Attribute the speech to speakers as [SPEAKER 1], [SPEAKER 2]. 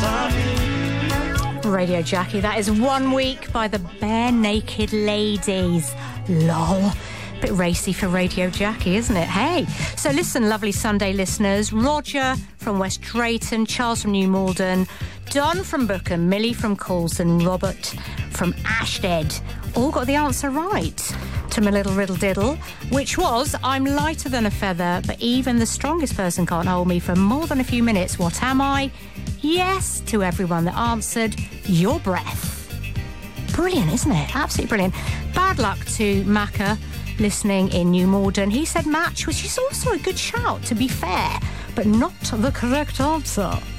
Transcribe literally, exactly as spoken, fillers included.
[SPEAKER 1] Radio Jackie, that is One Week by the Bare Naked Ladies. Lol. Bit racy for Radio Jackie, isn't it? Hey, so listen, lovely Sunday listeners. Roger from West Drayton, Charles from New Malden, Don from Bookham, Millie from Coulson, Robert from Ashted. All got the answer right to my little riddle diddle, which was, I'm lighter than a feather, but even the strongest person can't hold me for more than a few minutes. What am I? Yes, to everyone that answered, your breath. Brilliant, isn't it? Absolutely brilliant. Bad luck to Macca, listening in New Malden. He said match, which is also a good shout, to be fair, but not the correct answer.